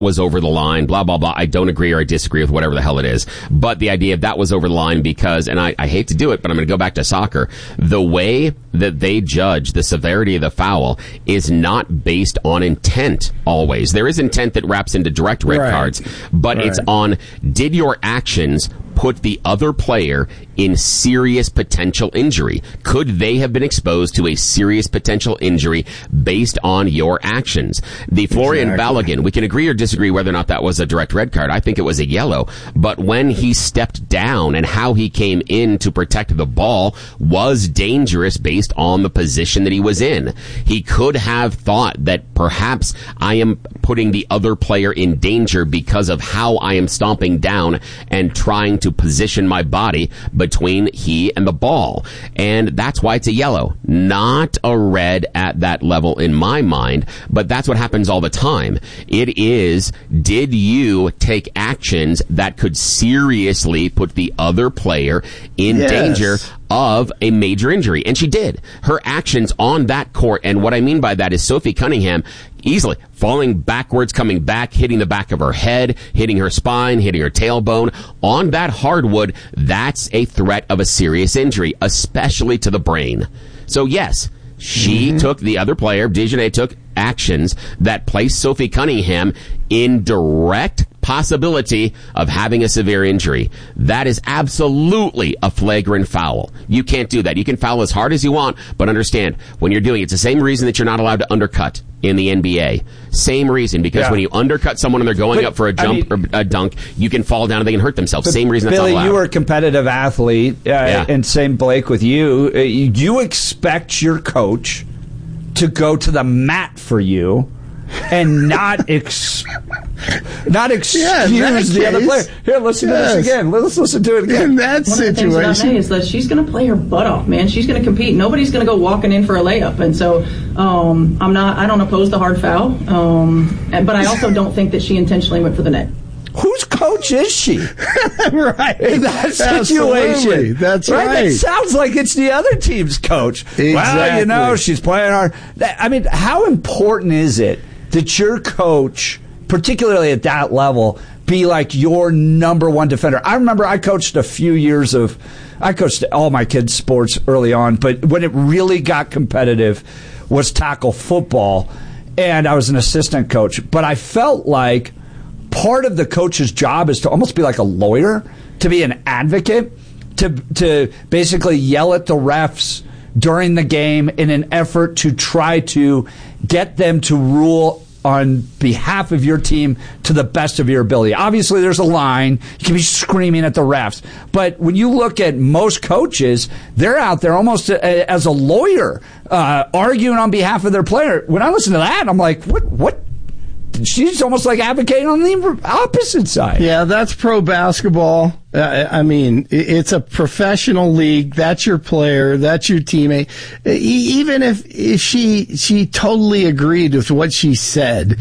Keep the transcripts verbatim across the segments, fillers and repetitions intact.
was over the line, blah, blah, blah. I don't agree or I disagree with whatever the hell it is. But the idea of that was over the line because, and I, I hate to do it, but I'm going to go back to soccer. The way that they judge the severity of the foul is not based on intent always. There is intent that wraps into direct red right. cards, but right. it's on, did your actions put the other player in serious potential injury? Could they have been exposed to a serious potential injury based on your actions? The Florian Exactly. Balogun, we can agree or disagree whether or not that was a direct red card. I think it was a yellow. But when he stepped down and how he came in to protect the ball was dangerous based on the position that he was in. He could have thought that perhaps I am putting the other player in danger because of how I am stomping down and trying to position my body between he and the ball. And that's why it's a yellow, not a red at that level in my mind, but that's what happens all the time. It is, did you take actions that could seriously put the other player in yes. danger of a major injury? And she did. Her actions on that court, and what I mean by that is Sophie Cunningham easily falling backwards, coming back, hitting the back of her head, hitting her spine, hitting her tailbone. On that hardwood, that's a threat of a serious injury, especially to the brain. So yes, she mm-hmm. took, the other player, Dejanay, took actions that placed Sophie Cunningham in direct possibility of having a severe injury. That is absolutely a flagrant foul. You can't do that. You can foul as hard as you want, but understand, when you're doing it, it's the same reason that you're not allowed to undercut in the N B A. Same reason, because yeah. when you undercut someone and they're going but, up for a jump I mean, or a dunk, you can fall down and they can hurt themselves. Same reason that's Billy, not allowed. you were a competitive athlete, uh, yeah. and same Blake with you. Uh, you expect your coach to go to the mat for you and not ex- not excuse yeah, the case, other player. Here, listen yes. to this again. Let's listen to it again. In that One situation, of the things about May is that she's going to play her butt off, man. She's going to compete. Nobody's going to go walking in for a layup, and so um, I'm not. I don't oppose the hard foul, um, but I also don't think that she intentionally went for the net. Whose coach is she? right. In that situation. Absolutely. That's right. right. That sounds like it's the other team's coach. Exactly. Well, you know, she's playing hard. I mean, how important is it that your coach, particularly at that level, be like your number one defender? I remember I coached a few years of, I coached all my kids' sports early on, but when it really got competitive was tackle football, and I was an assistant coach. But I felt like part of the coach's job is to almost be like a lawyer, to be an advocate, to to basically yell at the refs during the game in an effort to try to get them to rule on behalf of your team to the best of your ability. Obviously, there's a line. You can be screaming at the refs. But when you look at most coaches, they're out there almost a, as a lawyer, uh, arguing on behalf of their player. When I listen to that, I'm like, what? What? She's almost like advocating on the opposite side. Yeah, that's pro basketball. Uh, I mean, it's a professional league. That's your player. That's your teammate. Even if, if she she totally agreed with what she said,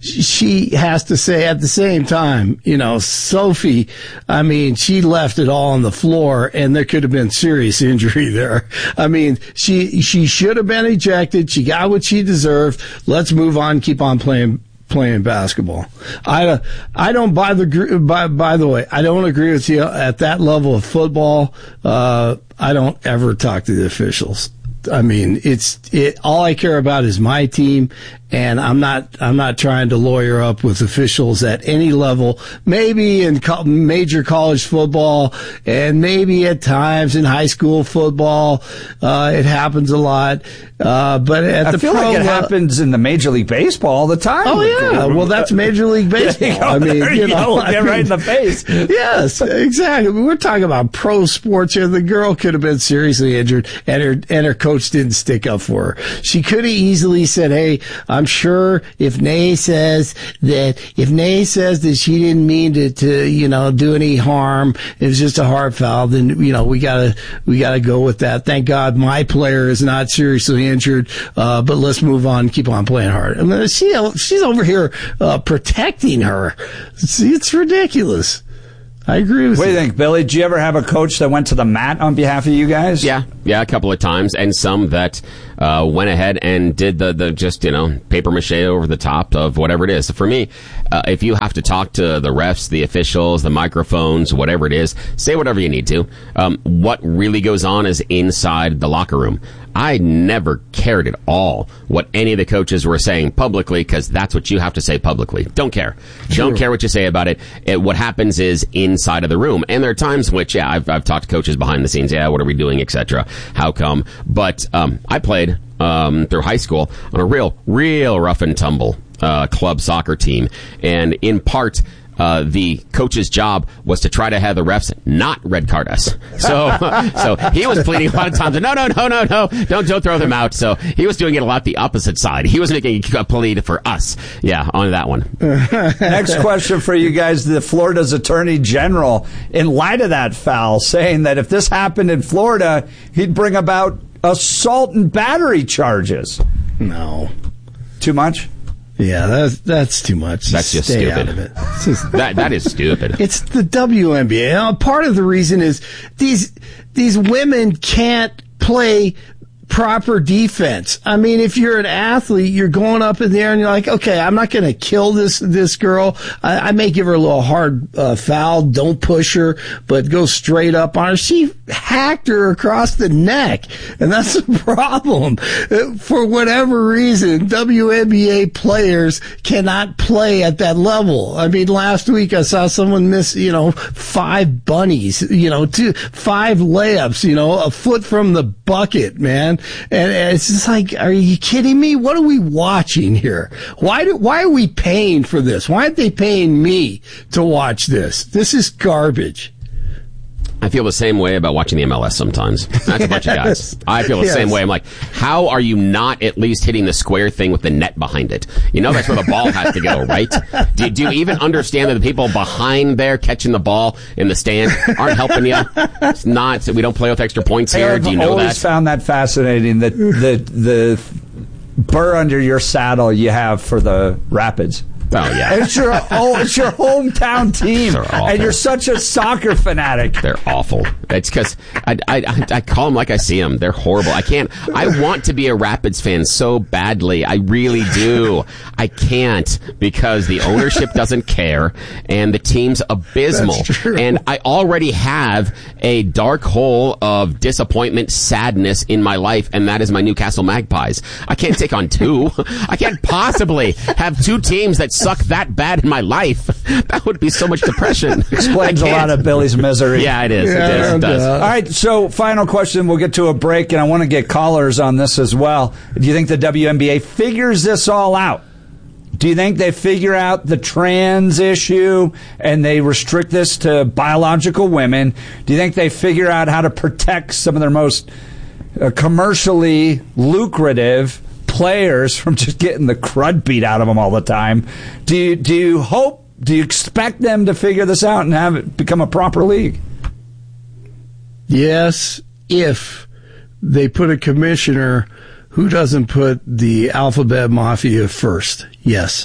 she has to say at the same time, you know, Sophie, I mean, she left it all on the floor, and there could have been serious injury there. I mean, she she should have been ejected. She got what she deserved. Let's move on. Keep on playing. playing basketball. I I don't buy the by by the way, I don't agree with you at that level of football. Uh, I don't ever talk to the officials. I mean, it's it. All I care about is my team, and I'm not I'm not trying to lawyer up with officials at any level. Maybe in co- major college football, and maybe at times in high school football, uh, it happens a lot. Uh, but at I the feel pro like it le- happens in the Major League Baseball all the time. Oh yeah, well that's Major League Baseball. I mean, you know, get I right mean, in the face. Yes, exactly. We're talking about pro sports here. The girl could have been seriously injured, and her and her coach didn't stick up for her. She could have easily said, "Hey, I'm sure if Nay says that if Nay says that she didn't mean to, to you know do any harm, it was just a hard foul. Then you know we gotta we gotta go with that. Thank God my player is not seriously injured, uh, but let's move on, keep on playing hard." I mean, she she's over here uh, protecting her. It's, it's ridiculous. I agree with you. What do you you. think, Billy? Did you ever have a coach that went to the mat on behalf of you guys? Yeah, yeah, a couple of times, and some that uh, went ahead and did the, the just, you know, paper mache over the top of whatever it is. So for me, uh, if you have to talk to the refs, the officials, the microphones, whatever it is, say whatever you need to. Um, what really goes on is inside the locker room. I never cared at all what any of the coaches were saying publicly, because that's what you have to say publicly. Don't care. True. Don't care what you say about it. it. What happens is inside of the room. And there are times in which, yeah, I've, I've talked to coaches behind the scenes. Yeah, what are we doing, et cetera. How come? But um, I played um, through high school on a real, real rough and tumble uh, club soccer team. And in part, Uh, the coach's job was to try to have the refs not red card us. So, so he was pleading a lot of times. No, no, no, no, no, don't, don't throw them out. So he was doing it a lot the opposite side. He was making a plea for us. Yeah, on that one. Next question for you guys. The Florida's Attorney General, in light of that foul, saying that if this happened in Florida, he'd bring about assault and battery charges. No. Too much? Yeah, that's that's too much. That's just Stay stupid. Out of it. Just, that that is stupid. It's the W N B A. Now, part of the reason is these these women can't play proper defense. I mean, if you're an athlete, you're going up in the air and you're like, okay, I'm not going to kill this this girl. I, I may give her a little hard uh, foul. Don't push her, but go straight up on her. She hacked her across the neck, and that's the problem. For whatever reason, W N B A players cannot play at that level. I mean, last week I saw someone miss, you know, five bunnies, you know, two, five layups, you know, a foot from the bucket, man. And it's just like, are you kidding me? What are we watching here? Why do, why are we paying for this? Why aren't they paying me to watch this? This is garbage. I feel the same way about watching the M L S sometimes. That's a bunch of guys. I feel the yes. same way. I'm like, how are you not at least hitting the square thing with the net behind it? You know that's where the ball has to go, right? Do, do you even understand that the people behind there catching the ball in the stand aren't helping you? It's not. We don't play with extra points here. I've do you know that? I've always found that fascinating, that the, the burr under your saddle you have for the Rapids. Oh, yeah. It's your, oh, it's your hometown team, and you're such a soccer fanatic. They're awful. It's because I, I, I call them like I see them. They're horrible. I can't. I want to be a Rapids fan so badly. I really do. I can't because the ownership doesn't care, and the team's abysmal. That's true. And I already have a dark hole of disappointment, sadness in my life, and that is my Newcastle Magpies. I can't take on two. I can't possibly have two teams that suck that bad in my life. That would be so much depression. Explains a lot of Billy's misery. Yeah, it is. Yeah, it is. It does. All right, so final question. We'll get to a break, and I want to get callers on this as well. Do you think the W N B A figures this all out? Do you think they figure out the trans issue and they restrict this to biological women? Do you think they figure out how to protect some of their most uh, commercially lucrative players from just getting the crud beat out of them all the time? Do you, do you hope, do you expect them to figure this out and have it become a proper league? Yes, if they put a commissioner who doesn't put the alphabet mafia first. Yes.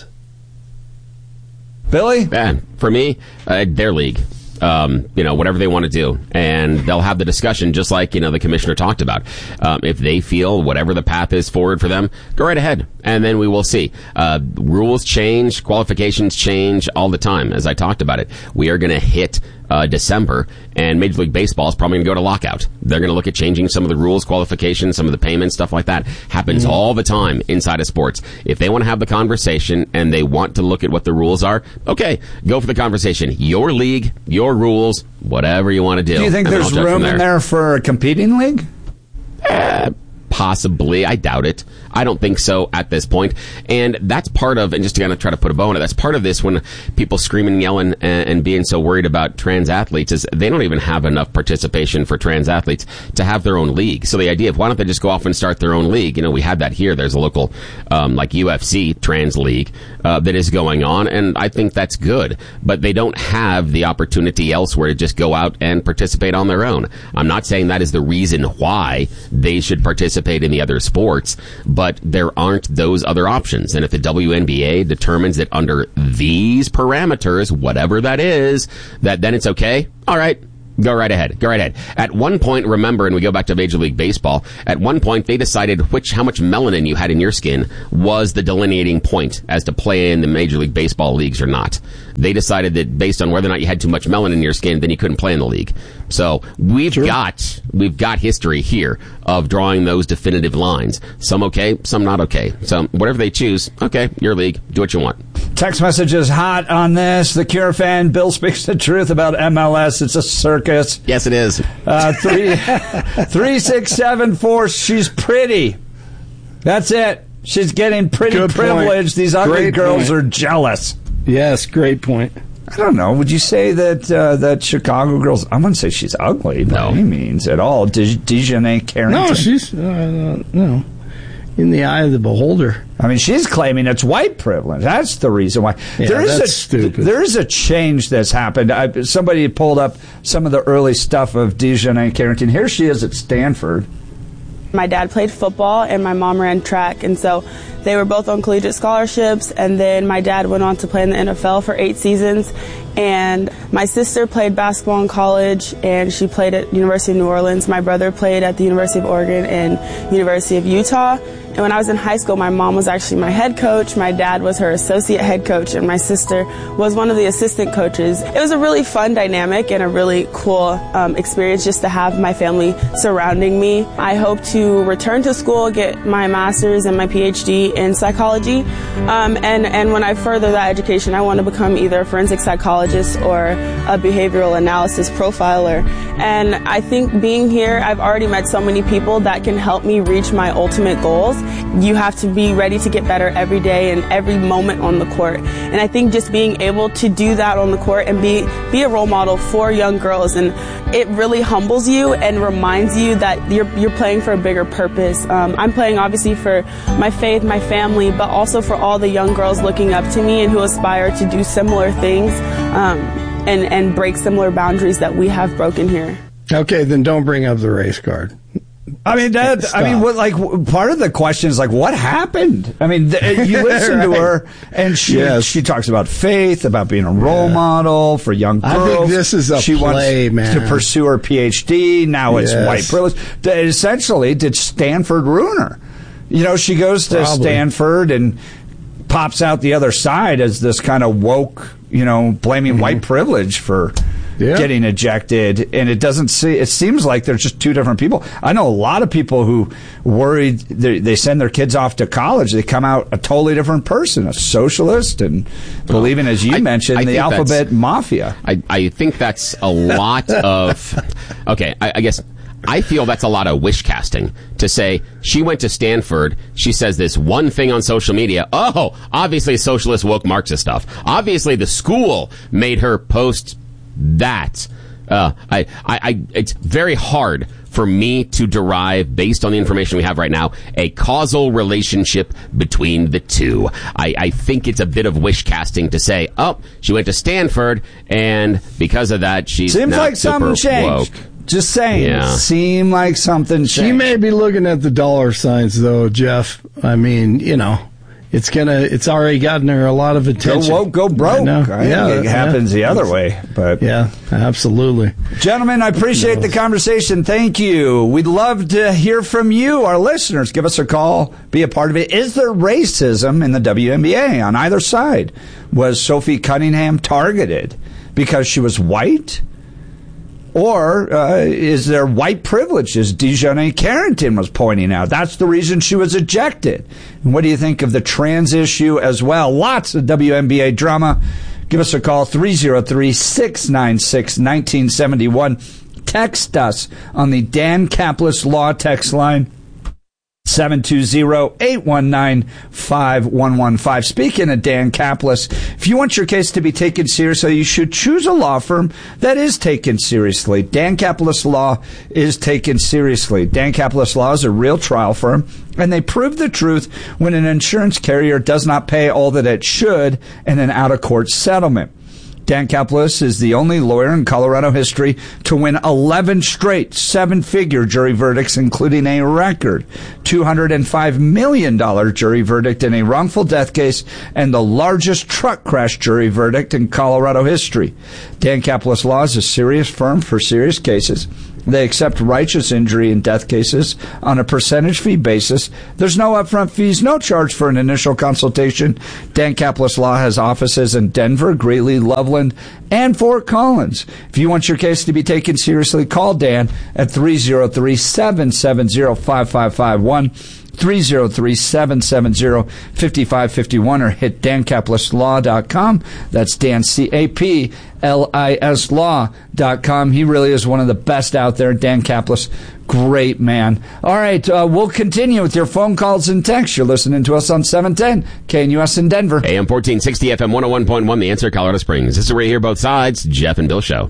Billy? Man, for me, uh, their league. Um, you know, whatever they want to do. And they'll have the discussion just like, you know, the commissioner talked about. Um, if they feel whatever the path is forward for them, go right ahead. And then we will see. Uh, rules change, qualifications change all the time, as I talked about it. We are going to hit uh, December, and Major League Baseball is probably going to go to lockout. They're going to look at changing some of the rules, qualifications, some of the payments, stuff like that. Happens mm. all the time inside of sports. If they want to have the conversation and they want to look at what the rules are, okay, go for the conversation. Your league, your rules, whatever you want to do. Do you think there's room there. in there for a competing league? Uh, possibly. I doubt it. I don't think so at this point. And that's part of, and just to kind of try to put a bow on it, that's part of this when people screaming and yelling and, and being so worried about trans athletes is they don't even have enough participation for trans athletes to have their own league. So the idea of why don't they just go off and start their own league? You know, we had that here. There's a local, um, like U F C trans league, uh, that is going on. And I think that's good, but they don't have the opportunity elsewhere to just go out and participate on their own. I'm not saying that is the reason why they should participate in the other sports, but But there aren't those other options. And if the W N B A determines that under these parameters, whatever that is, that then it's okay, all right, Go right ahead. Go right ahead. At one point, remember, and we go back to Major League Baseball, at one point they decided which how much melanin you had in your skin was the delineating point as to play in the Major League Baseball leagues or not. They decided that based on whether or not you had too much melanin in your skin, then you couldn't play in the league. So we've sure. got we've got history here of drawing those definitive lines. Some okay, some not okay. So whatever they choose, okay, your league, do what you want. Text messages hot on this. The Cure fan, Bill speaks the truth about M L S. It's a circus. Yes, it is. Uh, three, three, six, seven, four. She's pretty. That's it. She's getting pretty Good privileged. Point. These ugly great girls point. Are jealous. Yes, great point. I don't know. Would you say that uh, that Chicago girls? I wouldn't say she's ugly by no. any means at all. De- Dejanay Carrington. No, she's uh, no. In the eye of the beholder. I mean, she's claiming it's white privilege. That's the reason why. Yeah, there is that's a stupid. There is a change that's happened. I, somebody pulled up some of the early stuff of Dejanay Carrington. Here she is at Stanford. My dad played football and my mom ran track, and so they were both on collegiate scholarships, and then my dad went on to play in the N F L for eight seasons, and my sister played basketball in college, and she played at University of New Orleans. My brother played at the University of Oregon and University of Utah. And when I was in high school, my mom was actually my head coach, my dad was her associate head coach, and my sister was one of the assistant coaches. It was a really fun dynamic and a really cool um, experience just to have my family surrounding me. I hope to return to school, get my master's and my P H D in psychology, um, and, and when I further that education, I want to become either a forensic psychologist or a behavioral analysis profiler. And I think being here, I've already met so many people that can help me reach my ultimate goals. You have to be ready to get better every day and every moment on the court. And I think just being able to do that on the court and be be a role model for young girls, and it really humbles you and reminds you that you're you're playing for a bigger purpose. Um, I'm playing obviously for my faith, my family, but also for all the young girls looking up to me and who aspire to do similar things um, and and break similar boundaries that we have broken here. Okay, then don't bring up the race card. I mean, that, I mean, what, like, part of the question is, like, what happened? I mean, th- you listen right. to her, and she yes. she talks about faith, about being a role yeah. model for young girls. I think this is a she play, wants man. to pursue her P H D. Now it's yes. white privilege. Essentially, did Stanford ruin her? You know, she goes to Probably. Stanford and pops out the other side as this kind of woke, you know, blaming mm-hmm. white privilege for... Yeah. getting ejected, and it doesn't see. It seems like they're just two different people. I know a lot of people who worried they, they send their kids off to college. They come out a totally different person, a socialist, and believing, as you I, mentioned, I the alphabet mafia. I, I think that's a lot of. Okay, I, I guess. I feel that's a lot of wish casting to say she went to Stanford. She says this one thing on social media. Oh, obviously socialist, woke, Marxist stuff. Obviously the school made her post that. Uh, I, I, I, it's very hard for me to derive, based on the information we have right now, a causal relationship between the two. I, I think it's a bit of wish casting to say, oh, she went to Stanford, and because of that, she's Seems not like super something changed. woke. Just saying. Yeah. Seem like something changed. She may be looking at the dollar signs, though, Jeff. I mean, you know. It's gonna. It's already gotten her a lot of attention. Go woke, go broke. I I yeah, it happens yeah. the other way. But yeah, absolutely. Gentlemen, I appreciate the conversation. Thank you. We'd love to hear from you, our listeners. Give us a call. Be a part of it. Is there racism in the W N B A on either side? Was Sophie Cunningham targeted because she was white? Or uh, is there white privilege, as Dejanay Carrington was pointing out? That's the reason she was ejected. And what do you think of the trans issue as well? Lots of W N B A drama. Give us a call, three oh three, six nine six, one nine seven one. Text us on the Dan Caplis Law text line, seven two zero, eight one nine, five one one five. Speaking of Dan Caplis, if you want your case to be taken seriously, you should choose a law firm that is taken seriously. Dan Caplis Law is taken seriously. Dan Caplis Law is a real trial firm, and they prove the truth when an insurance carrier does not pay all that it should in an out-of-court settlement. Dan Caplis is the only lawyer in Colorado history to win eleven straight seven-figure jury verdicts, including a record two hundred five million dollars jury verdict in a wrongful death case and the largest truck crash jury verdict in Colorado history. Dan Caplis Law is a serious firm for serious cases. They accept righteous injury and death cases on a percentage fee basis. There's no upfront fees, no charge for an initial consultation. Dan Caplis Law has offices in Denver, Greeley, Loveland, and Fort Collins. If you want your case to be taken seriously, call Dan at three oh three, seven seven oh, five five five one. three oh three, seven seven oh, five five five one or hit dan caplis law dot com. That's Dan, C A P L I S law dot com. He really is one of the best out there. Dan Caplis, great man. All right, uh, we'll continue with your phone calls and texts. You're listening to us on seven ten K N U S in Denver. A M fourteen sixty, F M one oh one point one, The Answer, Colorado Springs. This is where you hear both sides. Jeff and Bill Show.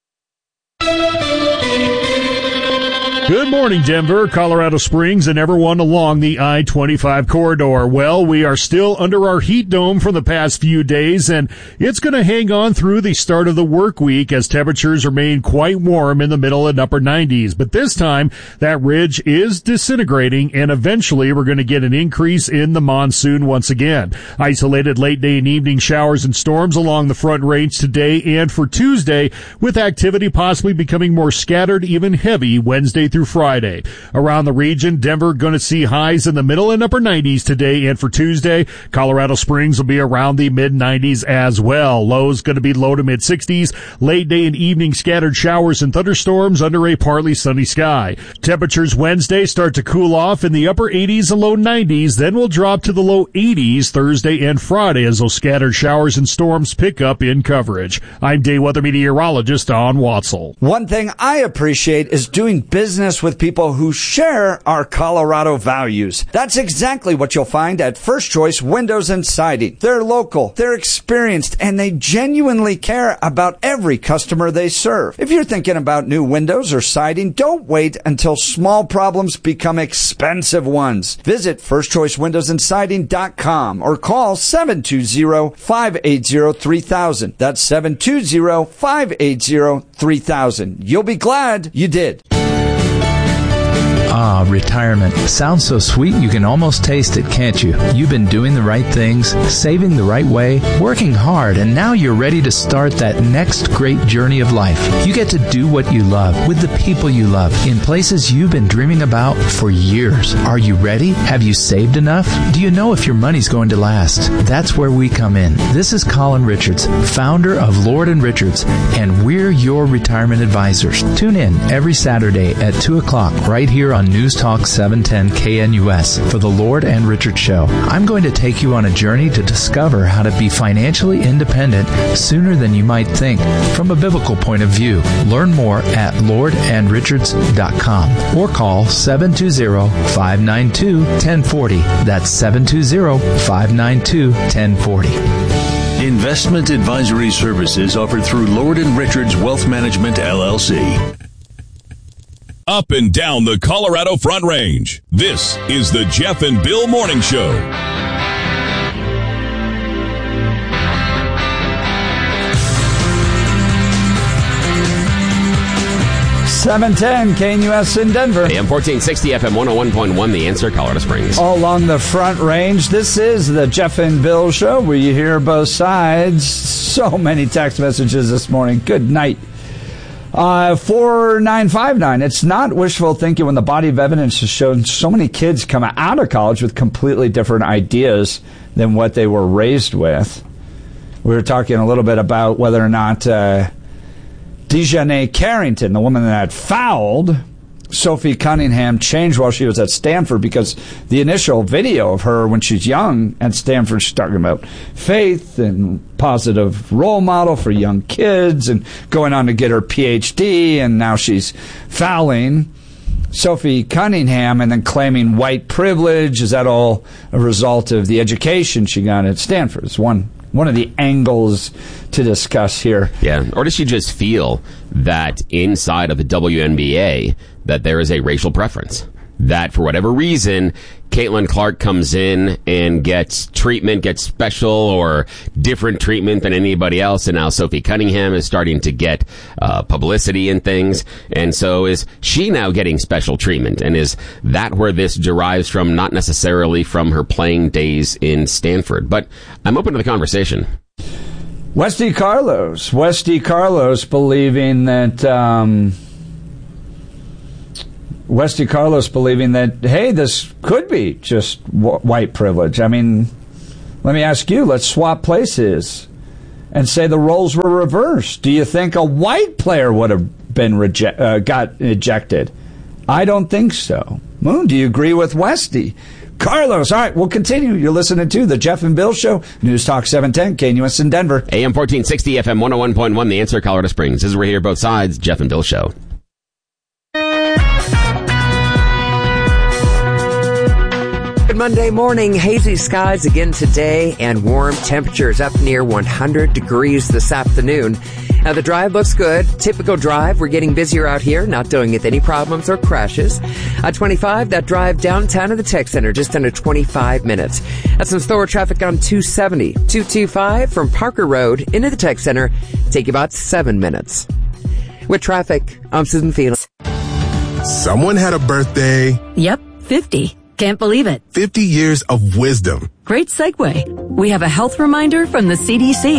Good morning, Denver, Colorado Springs, and everyone along the I twenty-five corridor. Well, we are still under our heat dome from the past few days, and it's going to hang on through the start of the work week as temperatures remain quite warm in the middle and upper nineties. But this time, that ridge is disintegrating, and eventually we're going to get an increase in the monsoon once again. Isolated late day and evening showers and storms along the Front Range today and for Tuesday, with activity possibly becoming more scattered, even heavy, Wednesday through Friday. Around the region, Denver going to see highs in the middle and upper nineties today and for Tuesday. Colorado Springs will be around the mid nineties as well. Lows going to be low to mid sixties. Late day and evening scattered showers and thunderstorms under a partly sunny sky. Temperatures Wednesday start to cool off in the upper eighties and low nineties, then will drop to the low eighties Thursday and Friday as those scattered showers and storms pick up in coverage. I'm day weather meteorologist Don Watzel. One thing I appreciate is doing business with people who share our Colorado values. That's exactly what you'll find at First Choice Windows and Siding. They're local, they're experienced, and they genuinely care about every customer they serve. If you're thinking about new windows or siding, don't wait until small problems become expensive ones. Visit first choice windows and siding dot com or call seven two zero, five eight zero, three thousand. That's seven two zero, five eight zero, three thousand. You'll be glad you did. Ah, retirement. Sounds so sweet you can almost taste it, can't you? You've been doing the right things, saving the right way, working hard, and now you're ready to start that next great journey of life. You get to do what you love, with the people you love, in places you've been dreaming about for years. Are you ready? Have you saved enough? Do you know if your money's going to last? That's where we come in. This is Colin Richards, founder of Lord and Richards, and we're your retirement advisors. Tune in every Saturday at two o'clock right here on News Talk seven ten K N U S for the Lord and Richard Show. I'm going to take you on a journey to discover how to be financially independent sooner than you might think from a biblical point of view. Learn more at lord and richards dot com or call seven two zero, five nine two, one zero four zero. That's seven two zero, five nine two, one zero four zero. Investment advisory services offered through Lord and Richards Wealth Management, L L C. Up and down the Colorado Front Range, this is the Jeff and Bill Morning Show. seven ten K N U S in Denver. A M fourteen sixty, F M one oh one point one, The Answer, Colorado Springs. All along the Front Range, this is the Jeff and Bill Show where you hear both sides. So many text messages this morning. Good night. Uh, four nine five nine. It's not wishful thinking when the body of evidence has shown so many kids come out of college with completely different ideas than what they were raised with. We were talking a little bit about whether or not uh, Dejanay Carrington, the woman that fouled Sophie Cunningham, changed while she was at Stanford, because the initial video of her when she's young at Stanford, she's talking about faith and positive role model for young kids and going on to get her P H D, and now she's fouling Sophie Cunningham and then claiming white privilege. Is that all a result of the education she got at Stanford? It's one one of the angles to discuss here. Yeah, or does she just feel that inside of the W N B A that there is a racial preference? that for whatever reason, Caitlin Clark comes in and gets treatment, gets special or different treatment than anybody else. And now Sophie Cunningham is starting to get uh, publicity and things. And so is she now getting special treatment? And is that where this derives from? Not necessarily from her playing days in Stanford. But I'm open to the conversation. Westy Carlos. Westy Carlos believing that... Um Westy Carlos believing that, hey, this could be just w- white privilege. I mean, let me ask you, let's swap places and say the roles were reversed. Do you think a white player would have been reject, uh, got ejected? I don't think so. Moon, do you agree with Westy? Carlos, all right, we'll continue. You're listening to The Jeff and Bill Show, News Talk seven ten, K N U S in Denver. A M fourteen sixty, F M one oh one point one, The Answer, Colorado Springs. This is where we hear both sides, Jeff and Bill Show. Good Monday morning. Hazy skies again today and warm temperatures up near one hundred degrees this afternoon. Now the drive looks good. Typical drive. We're getting busier out here, not doing it with any problems or crashes. At twenty-five, that drive downtown to the Tech Center, just under twenty-five minutes. That's some slower traffic on two seventy. two twenty-five from Parker Road into the Tech Center. Take about seven minutes. With traffic, I'm Susan Felix. Someone had a birthday. Yep, fifty. Can't believe it. fifty years of wisdom. Great segue. We have a health reminder from the C D C.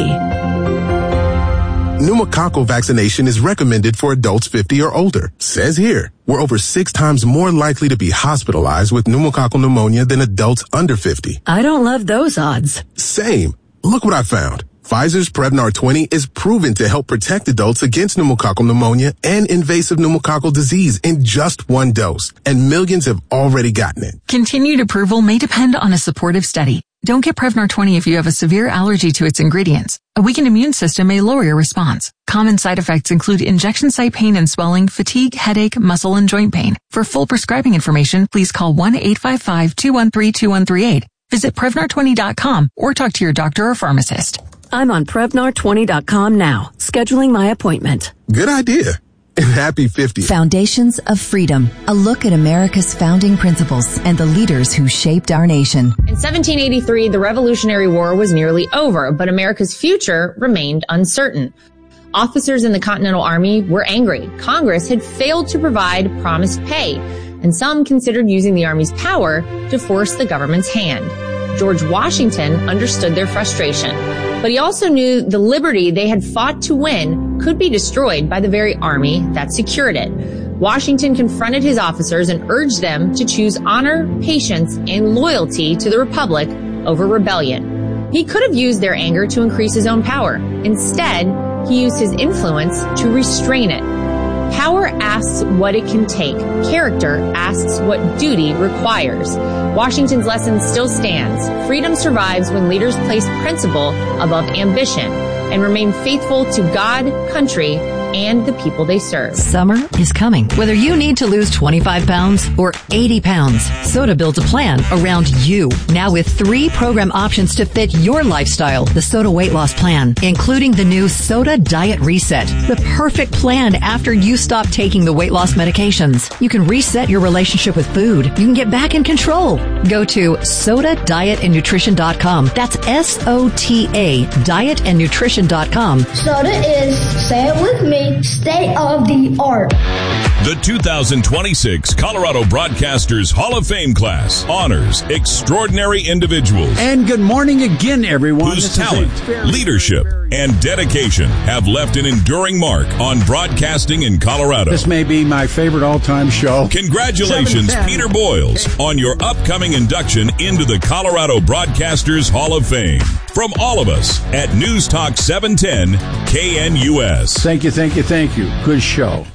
Pneumococcal vaccination is recommended for adults fifty or older. Says here, we're over six times more likely to be hospitalized with pneumococcal pneumonia than adults under fifty. I don't love those odds. Same. Look what I found. Pfizer's Prevnar twenty is proven to help protect adults against pneumococcal pneumonia and invasive pneumococcal disease in just one dose, and millions have already gotten it. Continued approval may depend on a supportive study. Don't get Prevnar twenty if you have a severe allergy to its ingredients. A weakened immune system may lower your response. Common side effects include injection site pain and swelling, fatigue, headache, muscle, and joint pain. For full prescribing information, please call one eight five five, two one three, two one three eight. Visit Prevnar twenty dot com or talk to your doctor or pharmacist. I'm on Prevnar twenty dot com now, scheduling my appointment. Good idea. And happy fiftieth. Foundations of Freedom, a look at America's founding principles and the leaders who shaped our nation. In seventeen eighty-three, the Revolutionary War was nearly over, but America's future remained uncertain. Officers in the Continental Army were angry. Congress had failed to provide promised pay, and some considered using the Army's power to force the government's hand. George Washington understood their frustration, but he also knew the liberty they had fought to win could be destroyed by the very army that secured it. Washington confronted his officers and urged them to choose honor, patience, and loyalty to the Republic over rebellion. He could have used their anger to increase his own power. Instead, he used his influence to restrain it. Power asks what it can take. Character asks what duty requires. Washington's lesson still stands. Freedom survives when leaders place principle above ambition and remain faithful to God, country, and the people they serve. Summer is coming. Whether you need to lose twenty-five pounds or eighty pounds, Soda builds a plan around you. Now with three program options to fit your lifestyle. The Soda Weight Loss Plan, including the new Soda Diet Reset. The perfect plan after you stop taking the weight loss medications. You can reset your relationship with food. You can get back in control. Go to soda diet and nutrition dot com. That's S O T A, diet and nutrition dot com. Soda is, say it with me, state of the art. The two thousand twenty-six Colorado Broadcasters Hall of Fame class honors extraordinary individuals. And good morning again, everyone. Whose talent, leadership, and dedication have left an enduring mark on broadcasting in Colorado. This may be my favorite all-time show. Congratulations, Peter Boyles, on your upcoming induction into the Colorado Broadcasters Hall of Fame. From all of us at News Talk seven ten K N U S. Thank you, thank you, thank you. Good show.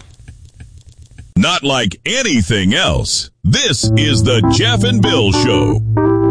Not like anything else. This is the Jeff and Bill Show.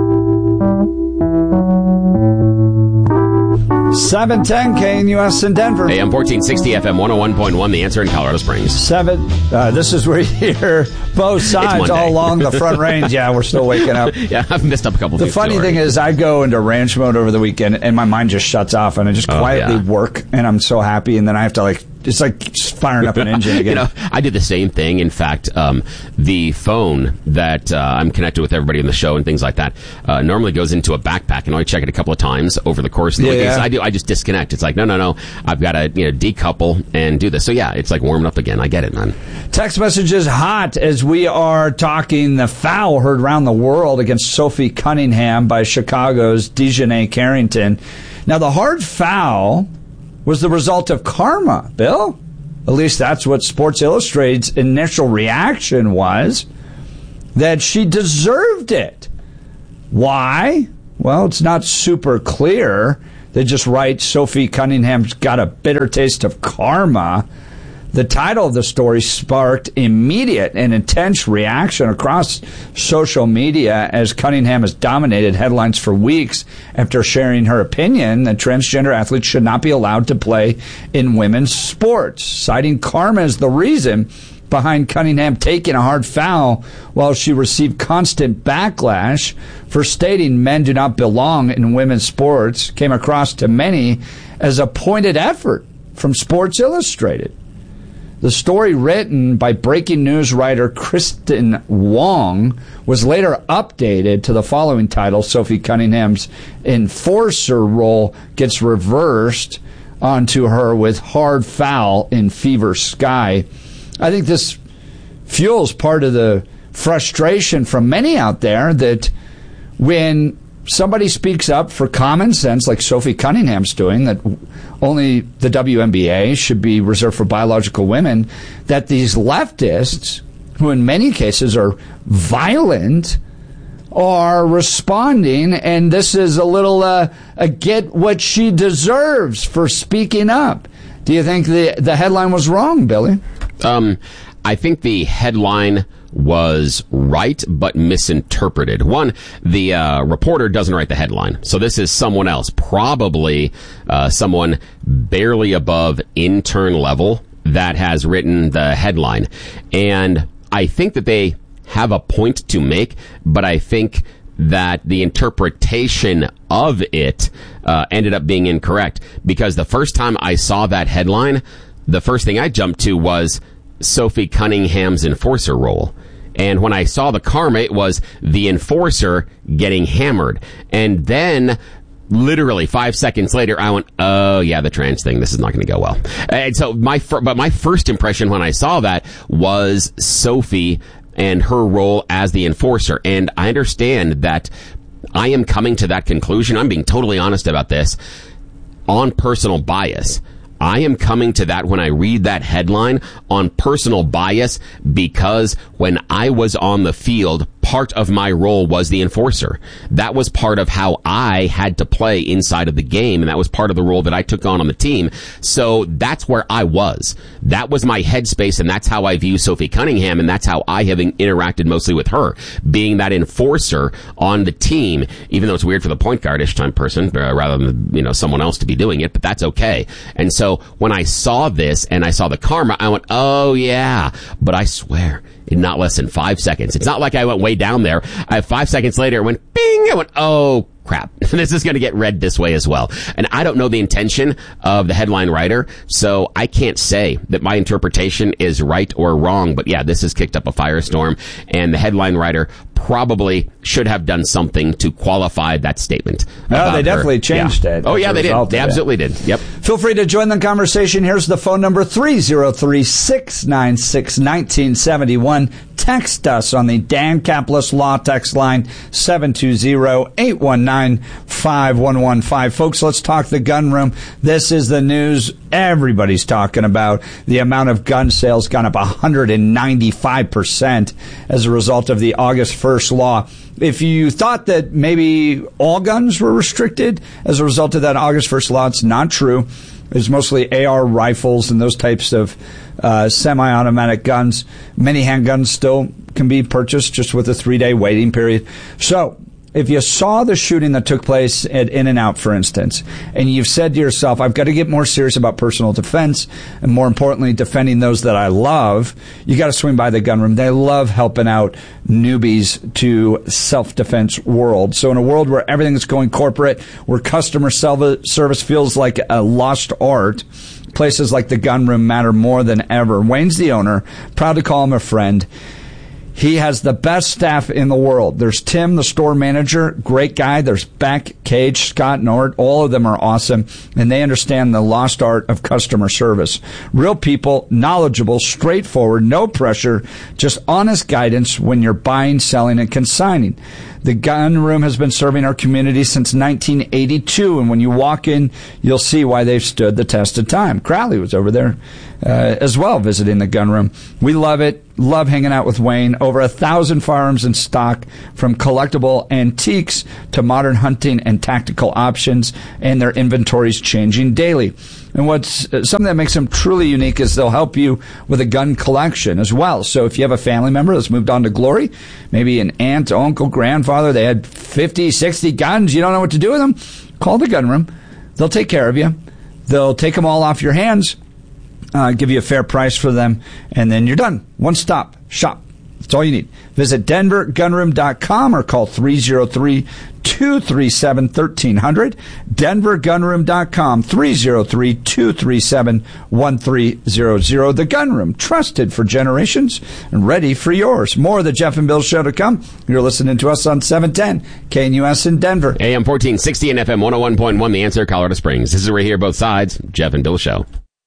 seven ten K N U S in Denver. A M fourteen sixty, F M one oh one point one, The Answer in Colorado Springs. Seven. Uh, this is where you hear both sides all along the Front Range. Yeah, we're still waking up. Yeah, I've missed up a couple of The funny thing is, I go into ranch mode over the weekend, and my mind just shuts off, and I just quietly oh, yeah. work, and I'm so happy, and then I have to, like, it's like just firing up an engine again. You know, I did the same thing. In fact, um, the phone that uh, I'm connected with everybody in the show and things like that uh, normally goes into a backpack, and I check it a couple of times over the course of the yeah, weekend. yeah. So I do. I just disconnect. It's like, no, no, no. I've got to you know decouple and do this. So yeah, it's like warming up again. I get it, man. Text messages hot as we are talking the foul heard around the world against Sophie Cunningham by Chicago's Dejanay Carrington. Now, the hard foul was the result of karma, Bill. At least that's what Sports Illustrated's initial reaction was, that she deserved it. Why? Well, it's not super clear. They just write Sophie Cunningham's got a bitter taste of karma. The title of the story sparked immediate and intense reaction across social media as Cunningham has dominated headlines for weeks after sharing her opinion that transgender athletes should not be allowed to play in women's sports, citing karma as the reason behind Cunningham taking a hard foul while she received constant backlash for stating men do not belong in women's sports, came across to many as a pointed effort from Sports Illustrated. The story, written by breaking news writer Kristen Wong, was later updated to the following title: Sophie Cunningham's enforcer role gets reversed onto her with hard foul in Fever Sky. I think this fuels part of the frustration from many out there that when somebody speaks up for common sense, like Sophie Cunningham's doing, that only the W N B A should be reserved for biological women, that these leftists, who in many cases are violent, are responding, and this is a little uh, a get what she deserves for speaking up. Do you think the the headline was wrong, Billy? Um, I think the headline was right, but misinterpreted. One, the uh, reporter doesn't write the headline. So this is someone else, probably uh, someone barely above intern level that has written the headline. And I think that they have a point to make, but I think that the interpretation of it uh, ended up being incorrect. Because the first time I saw that headline, the first thing I jumped to was Sophie Cunningham's enforcer role. And when I saw the karma, it was the enforcer getting hammered. And then, literally five seconds later, I went, oh, yeah, the trans thing, this is not going to go well. And so my, fir- but my first impression when I saw that was Sophie and her role as the enforcer. And I understand that I am coming to that conclusion. I'm being totally honest about this on personal bias. I am coming to that when I read that headline on personal bias, because when I was on the field, part of my role was the enforcer. That was part of how I had to play inside of the game, and that was part of the role that I took on on the team. So that's where I was. That was my headspace, and that's how I view Sophie Cunningham, and that's how I have interacted mostly with her, being that enforcer on the team, even though it's weird for the point guard-ish type person, uh, rather than, you know, someone else to be doing it, but that's okay. And so when I saw this and I saw the karma, I went, oh yeah, but I swear, in not less than five seconds. It's not like I went way down there. I, five seconds later, it went bing. I went, oh, crap. This is going to get read this way as well. And I don't know the intention of the headline writer, so I can't say that my interpretation is right or wrong. But yeah, this has kicked up a firestorm, and the headline writer probably should have done something to qualify that statement. No, they definitely her. changed yeah. it. Oh, yeah, they did. They absolutely it. did. Yep. Feel free to join the conversation. Here's the phone number, three oh three, six nine six, one nine seven one. Text us on the Dan Caplis Law text line, seven two zero, eight one nine, five one one five. Folks, let's talk the gun room. This is the news everybody's talking about. The amount of gun sales gone up one hundred ninety-five percent as a result of the August first law. If you thought that maybe all guns were restricted as a result of that August first law, it's not true. It's mostly A R rifles and those types of uh, semi-automatic guns. Many handguns still can be purchased just with a three-day waiting period. So if you saw the shooting that took place at In-N-Out, for instance, and you've said to yourself, I've got to get more serious about personal defense, and more importantly, defending those that I love, you got to swing by the gun room. They love helping out newbies to self-defense world. So in a world where everything is going corporate, where customer service feels like a lost art, places like the Gun Room matter more than ever. Wayne's the owner. Proud to call him a friend. He has the best staff in the world. There's Tim, the store manager, great guy. There's Beck, Cage, Scott, Nord. All of them are awesome, and they understand the lost art of customer service. Real people, knowledgeable, straightforward, no pressure, just honest guidance when you're buying, selling, and consigning. The Gun Room has been serving our community since nineteen eighty-two, and when you walk in, you'll see why they've stood the test of time. Crowley was over there uh, as well, visiting the Gun Room. We love it. Love hanging out with Wayne. Over a thousand firearms in stock, from collectible antiques to modern hunting and tactical options, and their inventory's changing daily. And what's uh, something that makes them truly unique is they'll help you with a gun collection as well. So if you have a family member that's moved on to glory, maybe an aunt, uncle, grandfather, they had fifty, sixty guns, you don't know what to do with them, call the Gun Room. They'll take care of you. They'll take them all off your hands, uh, give you a fair price for them, and then you're done. One stop shop. That's all you need. Visit denver gun room dot com or call three oh three, two three seven, one three zero zero. denver gun room dot com, three oh three, two three seven, one three zero zero. The Gun Room, trusted for generations and ready for yours. More of the Jeff and Bill Show to come. You're listening to us on seven ten K N U S in Denver. A M fourteen sixty and F M one oh one point one, The Answer, Colorado Springs. This is where we hear both sides. Jeff and Bill Show.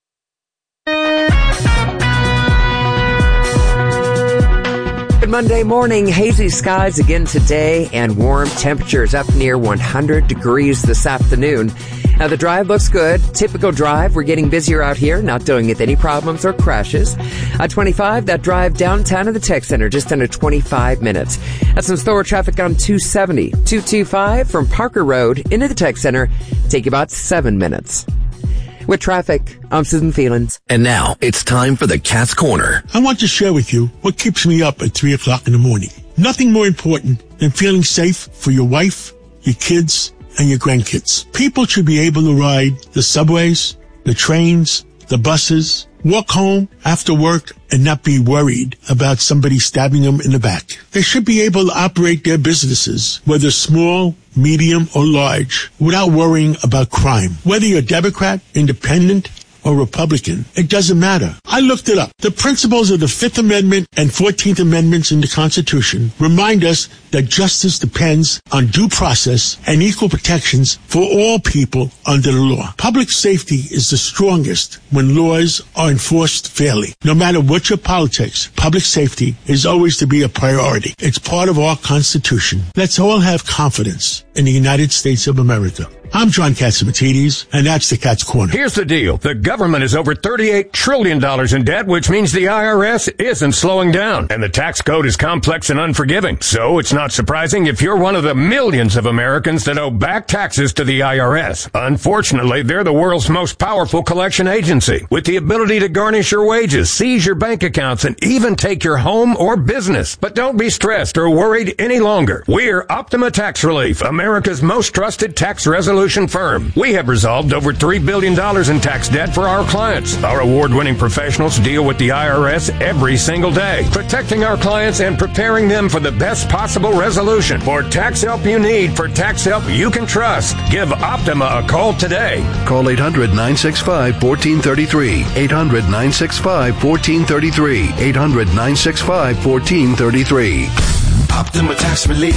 Good Monday morning. Hazy skies again today and warm temperatures up near one hundred degrees this afternoon. Now, the drive looks good. Typical drive. We're getting busier out here, not doing it any problems or crashes. I twenty-five, that drive downtown to the Tech Center, just under twenty-five minutes. That's some slower traffic on two seventy. two twenty-five from Parker Road into the Tech Center, take about seven minutes. With traffic, I'm Susan Phelins. And now it's time for the Cat's Corner. I want to share with you what keeps me up at three o'clock in the morning. Nothing more important than feeling safe for your wife, your kids, and your grandkids. People should be able to ride the subways, the trains, the buses, walk home after work, and not be worried about somebody stabbing them in the back. They should be able to operate their businesses, whether small, medium, or large, without worrying about crime. Whether you're Democrat, Independent, or Republican, it doesn't matter. I looked it up. The principles of the Fifth Amendment and Fourteenth Amendments in the Constitution remind us that justice depends on due process and equal protections for all people under the law. Public safety is the strongest when laws are enforced fairly. No matter what your politics, public safety is always to be a priority. It's part of our Constitution. Let's all have confidence in the United States of America. I'm John Katsimatidis, and that's the Cat's Corner. Here's the deal. The government is over thirty-eight trillion dollars in debt, which means the I R S isn't slowing down. And the tax code is complex and unforgiving. So it's not surprising if you're one of the millions of Americans that owe back taxes to the I R S. Unfortunately, they're the world's most powerful collection agency, with the ability to garnish your wages, seize your bank accounts, and even take your home or business. But don't be stressed or worried any longer. We're Optima Tax Relief, America's most trusted tax resolution firm. We have resolved over three billion dollars in tax debt for our clients. Our award-winning professionals deal with the I R S every single day, protecting our clients and preparing them for the best possible resolution. For tax help you need, for tax help you can trust, give Optima a call today. Call eight hundred, nine six five, one four three three. eight hundred, nine six five, one four three three. eight hundred, nine six five, one four three three. Optima Tax Relief.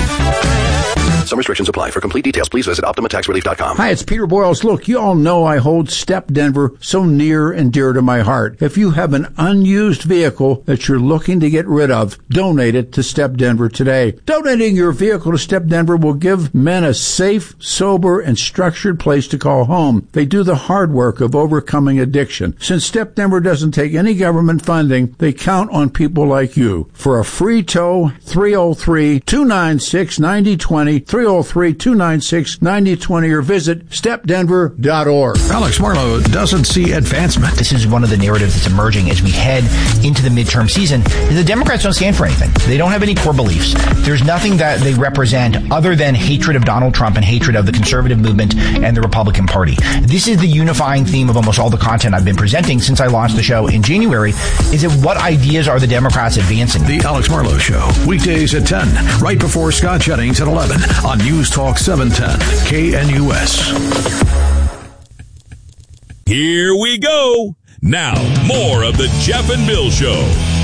Some restrictions apply. For complete details, please visit optima tax relief dot com. Hi, it's Peter Boyles. Look, you all know I hold Step Denver so near and dear to my heart. If you have an unused vehicle that you're looking to get rid of, donate it to Step Denver today. Donating your vehicle to Step Denver will give men a safe, sober, and structured place to call home. They do the hard work of overcoming addiction. Since Step Denver doesn't take any government funding, they count on people like you. For a free tow, three oh three, two nine six, nine oh two oh, three oh three, two nine six, nine oh two oh, or visit step denver dot org. Alex Marlowe doesn't see advancement. This is one of the narratives that's emerging as we head into the midterm season. The Democrats don't stand for anything. They don't have any core beliefs. There's nothing that they represent other than hatred of Donald Trump and hatred of the conservative movement and the Republican Party. This is the unifying theme of almost all the content I've been presenting since I launched the show in January. Is it what ideas are the Democrats advancing? The Alex Marlowe Show, weekdays at ten, right before Scott Jennings at eleven on News Talk seven ten K N U S. Here we go. Now, more of the Jeff and Bill Show.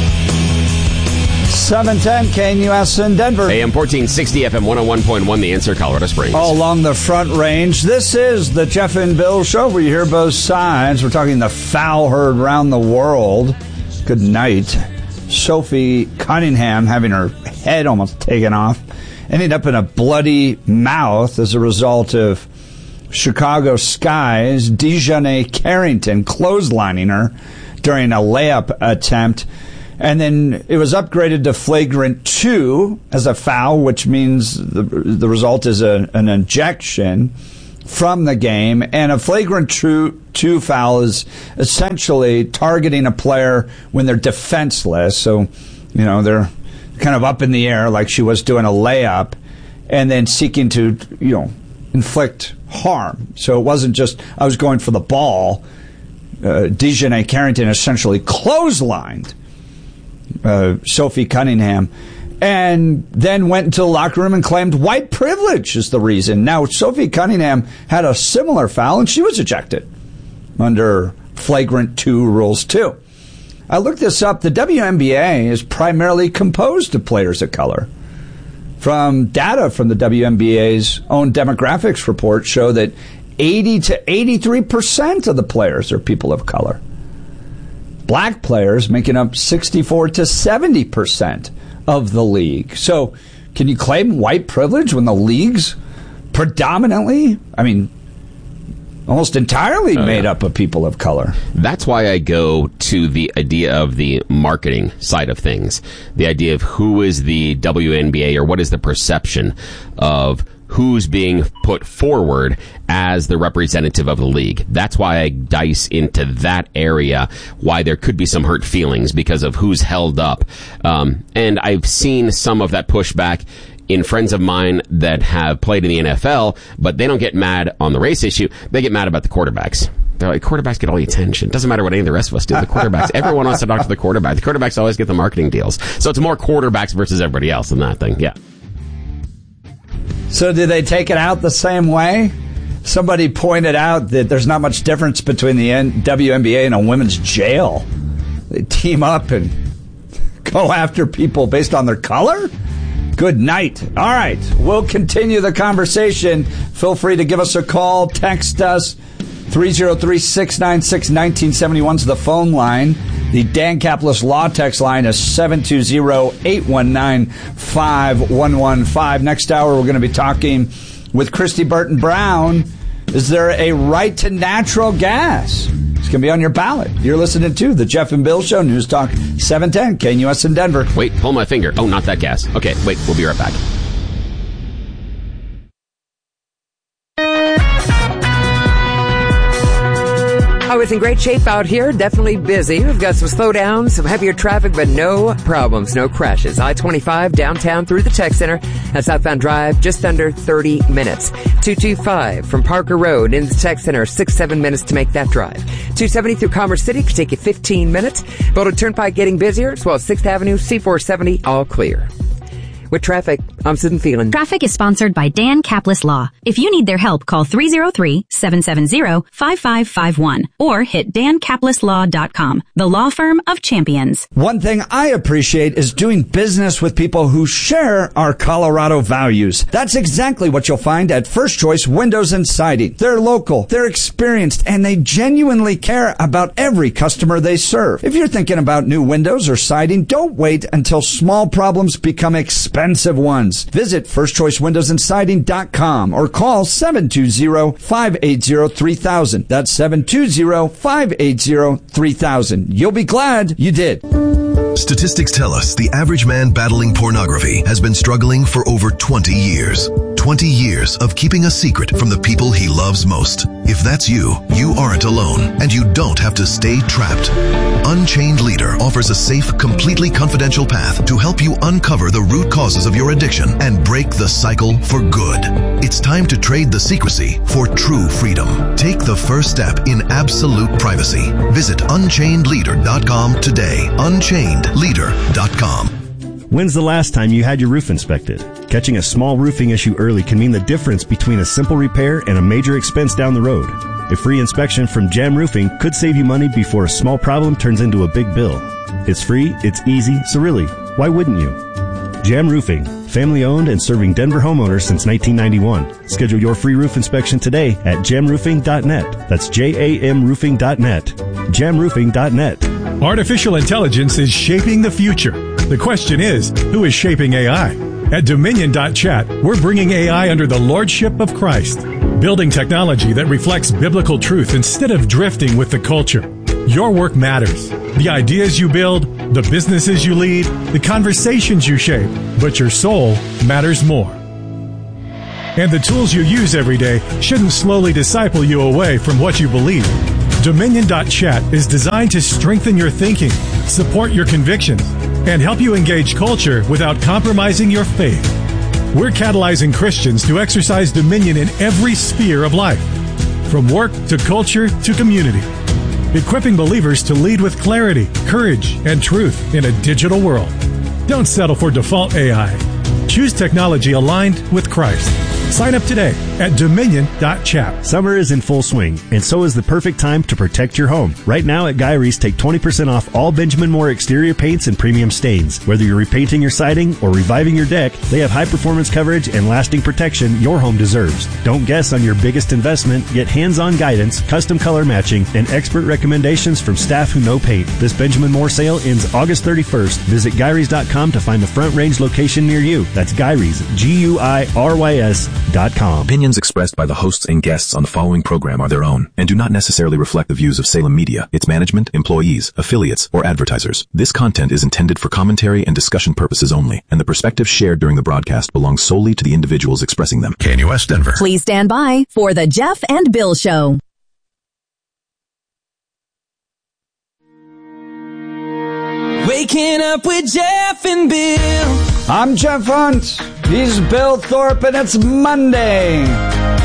seven ten K N U S in Denver. A M fourteen sixty, F M one oh one point one, The Answer, Colorado Springs. All along the Front Range. This is the Jeff and Bill Show where you hear both sides. We're talking the foul heard around the world. Good night. Sophie Cunningham having her head almost taken off. Ended up in a bloody mouth as a result of Chicago Sky's Dejanay Carrington clotheslining her during a layup attempt. And then it was upgraded to flagrant two as a foul, which means the the result is a, an ejection from the game. And a flagrant two, two foul is essentially targeting a player when they're defenseless. So, you know, they're kind of up in the air like she was doing a layup and then seeking to, you know, inflict harm. So it wasn't just, I was going for the ball. Uh, Dejanay Carrington essentially clotheslined Uh, Sophie Cunningham, and then went into the locker room and claimed white privilege is the reason. Now, Sophie Cunningham had a similar foul, and she was ejected under flagrant two rules, too. I looked this up. The W N B A is primarily composed of players of color. From data from the W N B A's own demographics report show that eighty to eighty-three percent of the players are people of color. Black players making up sixty-four to seventy percent of the league. So can you claim white privilege when the league's predominantly, I mean, almost entirely oh, made yeah. up of people of color? That's why I go to the idea of the marketing side of things. The idea of who is the W N B A, or what is the perception of who's being put forward as the representative of the league. That's why I dice into that area, why there could be some hurt feelings because of who's held up. Um, and I've seen some of that pushback in friends of mine that have played in the N F L, but they don't get mad on the race issue. They get mad about the quarterbacks. They're like, quarterbacks get all the attention. Doesn't matter what any of the rest of us do. The quarterbacks, everyone wants to talk to the quarterback. The quarterbacks always get the marketing deals. So it's more quarterbacks versus everybody else than that thing. Yeah. So did they take it out the same way? Somebody pointed out that there's not much difference between the N- W N B A and a women's jail. They team up and go after people based on their color? Good night. All right, we'll continue the conversation. Feel free to give us a call, text us. three oh three, six nine six, one nine seven one is the phone line. The Dan Caplis Law text line is seven two zero, eight one nine, five one one five. Next hour, we're going to be talking with Christy Burton Brown. Is there a right to natural gas? It's going to be on your ballot. You're listening to The Jeff and Bill Show, News Talk seven ten, K N U S in Denver. Wait, pull my finger. Oh, not that gas. Okay, wait, we'll be right back. I was in great shape out here, definitely busy. We've got some slowdowns, some heavier traffic, but no problems, no crashes. I twenty-five downtown through the Tech Center at Southbound Drive, just under thirty minutes. two twenty-five from Parker Road into the Tech Center, six, seven minutes to make that drive. two seventy through Commerce City could take you fifteen minutes. Boulder Turnpike getting busier, as well as sixth Avenue, C four seventy, all clear. With traffic, I'm Susan Phelan. Traffic is sponsored by Dan Caplis Law. If you need their help, call three oh three, seven seven zero, five five five one or hit dan caplis law dot com, the law firm of champions. One thing I appreciate is doing business with people who share our Colorado values. That's exactly what you'll find at First Choice Windows and Siding. They're local, they're experienced, and they genuinely care about every customer they serve. If you're thinking about new windows or siding, don't wait until small problems become expensive. Expensive ones. Visit first choice windows and siding dot com or call seven two zero, five eight zero, three thousand. That's seven two zero, five eight zero, three thousand. You'll be glad you did. Statistics tell us the average man battling pornography has been struggling for over twenty years. twenty years of keeping a secret from the people he loves most. If that's you, you aren't alone, and you don't have to stay trapped. Unchained Leader offers a safe, completely confidential path to help you uncover the root causes of your addiction and break the cycle for good. It's time to trade the secrecy for true freedom. Take the first step in absolute privacy. Visit unchained leader dot com today. unchained leader dot com. When's the last time you had your roof inspected? Catching a small roofing issue early can mean the difference between a simple repair and a major expense down the road. A free inspection from Jam Roofing could save you money before a small problem turns into a big bill. It's free, it's easy, so really, why wouldn't you? Jam Roofing, family owned and serving Denver homeowners since nineteen ninety-one. Schedule your free roof inspection today at jam roofing dot net. That's J A M roofing dot net. jam roofing dot net. Artificial intelligence is shaping the future. The question is, who is shaping A I? At Dominion dot chat, we're bringing A I under the lordship of Christ, building technology that reflects biblical truth instead of drifting with the culture. Your work matters. The ideas you build, the businesses you lead, the conversations you shape, but your soul matters more. And the tools you use every day shouldn't slowly disciple you away from what you believe. Dominion dot chat is designed to strengthen your thinking, support your convictions, and help you engage culture without compromising your faith. We're catalyzing Christians to exercise dominion in every sphere of life, from work to culture to community, equipping believers to lead with clarity, courage, and truth in a digital world. Don't settle for default A I. Choose technology aligned with Christ. Sign up today at Dominion dot chat. Summer is in full swing, and so is the perfect time to protect your home. Right now at Guy Reese, take twenty percent off all Benjamin Moore exterior paints and premium stains. Whether you're repainting your siding or reviving your deck, they have high-performance coverage and lasting protection your home deserves. Don't guess on your biggest investment. Get hands-on guidance, custom color matching, and expert recommendations from staff who know paint. This Benjamin Moore sale ends August thirty-first. Visit Guy Reese dot com to find the Front Range location near you. That's Guy Reese, G U I R Y S dot com. Opinions expressed by the hosts and guests on the following program are their own and do not necessarily reflect the views of Salem Media, its management, employees, affiliates, or advertisers. This content is intended for commentary and discussion purposes only, and the perspectives shared during the broadcast belong solely to the individuals expressing them. K N U S Denver. Please stand by for the Jeff and Bill Show. Waking up with Jeff and Bill. I'm Jeff Hunt. He's Bill Thorpe, and it's Monday.